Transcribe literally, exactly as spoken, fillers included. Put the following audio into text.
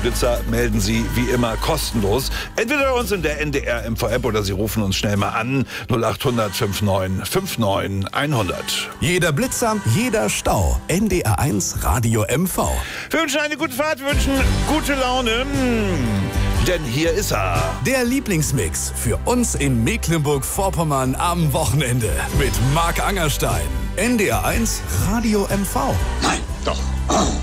Blitzer melden Sie wie immer kostenlos. Entweder uns in der N D R M V-App oder Sie rufen uns schnell mal an. null acht hundert neunundfünfzig neunundfünfzig hundert. Jeder Blitzer, jeder Stau. N D R eins Radio M V. Wir wünschen eine gute Fahrt, wir wünschen gute Laune. Denn hier ist er. Der Lieblingsmix für uns in Mecklenburg-Vorpommern am Wochenende mit Marc Angerstein. N D R eins Radio M V. Nein, doch. Oh.